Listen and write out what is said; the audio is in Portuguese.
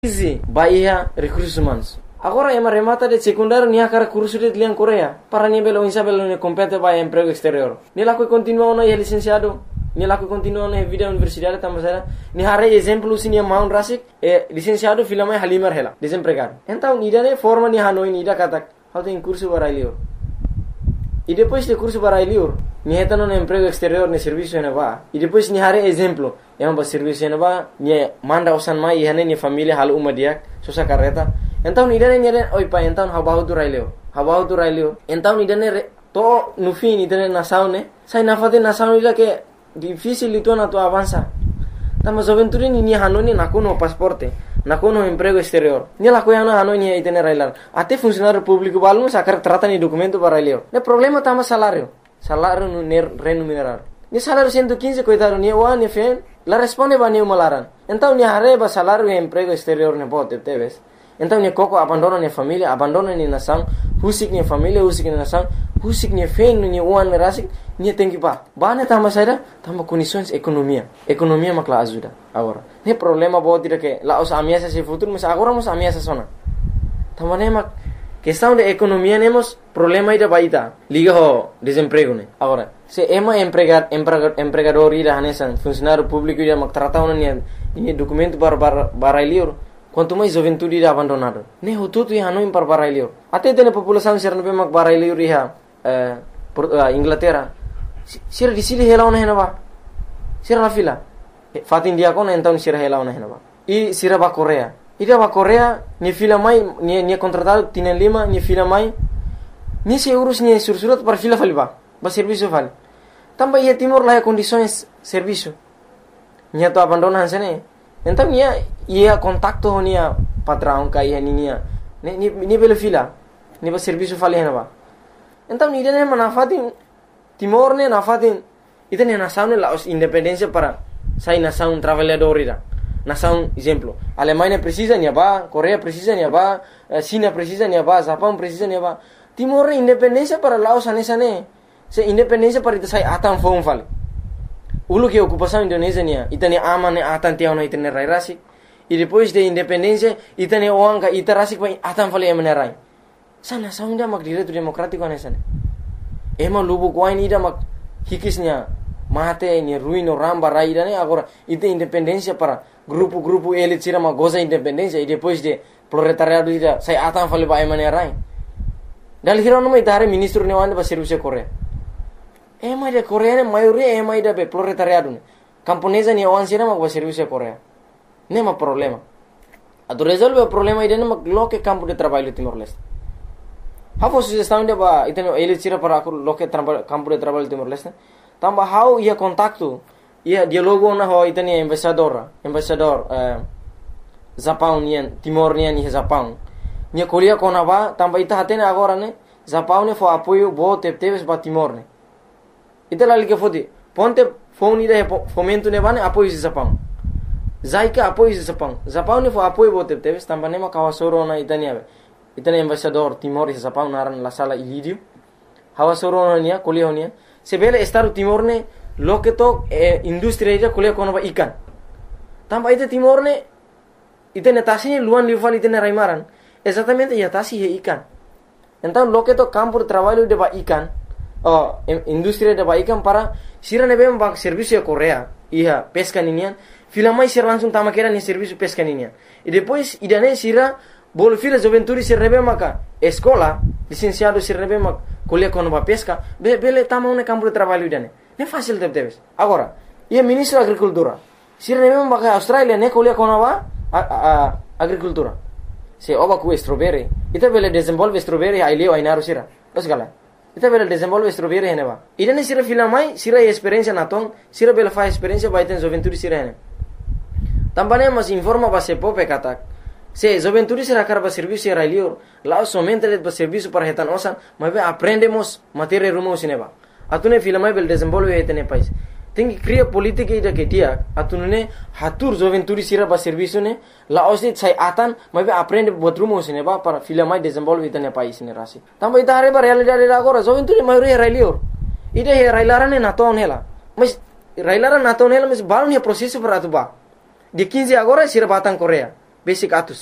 Easy, bahia recursos humanos. Agora é uma remata de secundário nia cara curso de liang Coreia. Para nia belo insabelo ne compete vai emprego exterior. Ni lá que continua na licenciado, ni lá que continua na vida universidade tamasera. Ni hare exemplo sim nia Mount Rasik é licenciado filama Halimar hela, desempregado. Então nida ne forma ni Hanoi nida kata. How tem curso barailio. E depois de curso barailio, ni heta no emprego exterior ne serviço ne va. E depois ni hare exemplo yang ba serviço ne va, ni manda usan mai ihane ni família hal uma dia, susah carreta. Então nidane nidane oi pa então habahu tu raileo. Então nidane to nufi nidane nasaune, sai nafate nasaune ila que difícil itu na tu avança. Tama joventuri ni hanoni nakuno pasporte, nakuno emprego exterior. Ni la coiana hanoni itene railar. Até funcionário público balmo sacar trata ni documento para raileo. Ne problema tama salário no remunerar. Ni salário 115 coitado ni wa ni fen, la responde ba ni malaran. Então ni hareba salário e emprego exterior ne bote teves. Então ni koko abandona ni família, abandona ni nação, husik ni família, husik ni nação, husik ni fen ni uan rasik, ni tem que pa. Bane tama saida, tama condições economia. Economia makla ajuda. Agora, ni problema bote dire que la os ameaça se futuro, mas agora mos ameaça sona. Tama ne mak questão de economia nemos problema ida baita. Liga ho desemprego ne. Agora, se ema empregador ida hanesan, funcionário público ida mak tratau ni documento para liur. Quanto mais juventude irá abandonado. Ne hututu ia hanoi par barailio. Até tem a população ser no mak barailio iha Inglaterra. Sira di sili helauna henava. Sira na fila. Fatin dia kona então sira helauna henava. E sira ba Coreia. Ida ba Coreia ni fila mai ni contratado tienen lima ni fila mai. Ni se urus ni sursurat par fila faliba. Ba serviço vale. Também ia Timor lá condições serviço. Ni to abandonan sene. Então ia contacto nia patrão kai nia ni bela fila ni ba serviço fale henava. Então ni dene manafatin Timor ne nafatin itene nação ne la independência para sai nação trabalhador ira. Nação exemplo, Alemanha precisa nia ba, Coreia precisa nia ba, China precisa nia ba, Japão precisa nia ba. Timor ne independência para Laos anesane. Se independência para sai atan fon fale. Ulu que ocupação Indonésia nia, itane aman ne atan tiao na itane rai rasik. E depois de independência, itane oanga itarasik pa atan fale emenerai. Sana saunda mak direito democrático anesane. Ema lubu kwain ida mak hikisnya mate ni ruino ramba rai ida ne agora ite independência para grupo elit sira mak goza independência e depois de proletariado ida sai atan fale ba emenerai. Dal hirono mai tare ministro ne wande ba serviço Coreia. Ema de Coreia ne maioria ema ida be proletariado ne. Camponesa ni awan sira mak ba serviço Coreia. Nema problema. Ado resolve o problema ida ne mak loke campo de trabalho Timor-Leste. Hau sugestão de ba iteno elit sira para loke campo de trabalho Timor-Leste. Tamba hau ia contacto, ia dialogo na ho itani embaixador Japão nian Timor nian ni Japão. Nia kolia kona ba tamba ita hatene agora ne Japão ne fo apoio bo teves ba Timor ne. Ita lali que fodi ponte phone ida fomento ne bane apoio de Japão. Zaika apoio de Japão. Japão ne fo apoio bo teves tamba ne ma kawasoro na itania. Itani embaixador Timor e Japão naran la sala ilidio. Hawasoro nia kolia nia. Sebele estado Timor ne loketo industria ida kolia kono ba ikan. Tamba ita Timor ne itene tasi luan liufal itene raimaran. Exatamente ia tasi he ikan. Então loketo campo de trabalho de ba ikan. Industria de ba ikan para sira ne bem ba serviço de Coreia. Ia pesca ninian. Fila mais sira langsung tama kera ni serviço pesca ninian. E depois idane sira bolo fila joventuri sira bem maka escola licenciado sira bem maka kolia kono ba pesca bele tama un campo de trabalho idane. Ne fácil teves. Agora, ia ministro da agricultura. Sira ne bem maka Australia ne kolia kono ba agricultura. Se oba ku strawberry, ita bele desenvolve strawberry ai leo ai naru sira. Los gala. Ita bele desenvolve strawberry heneba. Ida ne sira fila mai, sira experiência na tong, sira bele fa experiência ba iten joventuri sira hene. Tambane mas informa ba se pope katak. Se joventuri sira karba serviço sira leo, lá somente le ba serviço para hetan osan, mas aprendemos matéria rumo sineba. Atune fila mai bele desenvolve hetene pais. Tem que criar política ida que dia atunune hatur joventuri sira ba serviço ne la osit sai atan mas aprende botrumo sine ba para fila mai desenvolve itane país ne rasi tamba ita are ba realidade agora joventuri maioria railior ida he railarane na ton hela mas railara na ton hela mas balun he processo para atuba de 15 agora sira batang Coreia basic atos.